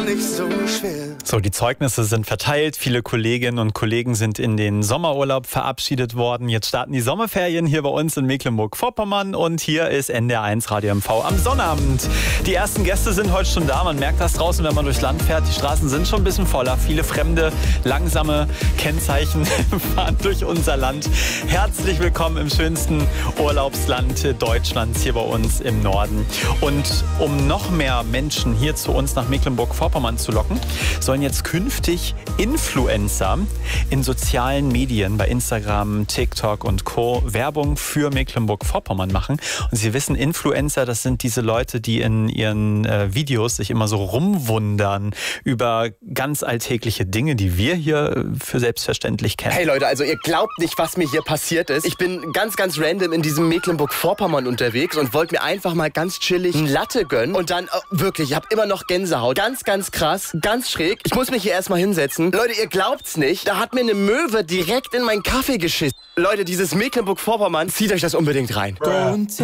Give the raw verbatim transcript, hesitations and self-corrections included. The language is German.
nicht so schwer. So, die Zeugnisse sind verteilt. Viele Kolleginnen und Kollegen sind in den Sommerurlaub verabschiedet worden. Jetzt starten die Sommerferien hier bei uns in Mecklenburg-Vorpommern und hier ist N D R eins Radio M V am Sonnabend. Die ersten Gäste sind heute schon da. Man merkt das draußen, wenn man durchs Land fährt. Die Straßen sind schon ein bisschen voller. Viele fremde, langsame Kennzeichen fahren durch unser Land. Herzlich willkommen im schönsten Urlaubsland Deutschlands hier bei uns im Norden. Und um noch mehr Menschen hier zu uns nach Mecklenburg-Vorpommern zu locken, sollen jetzt künftig Influencer in sozialen Medien, bei Instagram, TikTok und Co. Werbung für Mecklenburg-Vorpommern machen. Und Sie wissen, Influencer, das sind diese Leute, die in ihren äh, Videos sich immer so rumwundern über ganz alltägliche Dinge, die wir hier für selbstverständlich kennen. Hey Leute, also ihr glaubt nicht, was mir hier passiert ist. Ich bin ganz, ganz random in diesem Mecklenburg-Vorpommern unterwegs und wollte mir einfach mal ganz chillig ein Latte gönnen. Und dann, oh, wirklich, ich habe immer noch Gänsehaut. Ganz, ganz krass, ganz schräg. Ich muss mich hier erstmal hinsetzen. Leute, ihr glaubt's nicht, da hat mir eine Möwe direkt in meinen Kaffee geschissen. Leute, dieses Mecklenburg-Vorpommern, zieht euch das unbedingt rein.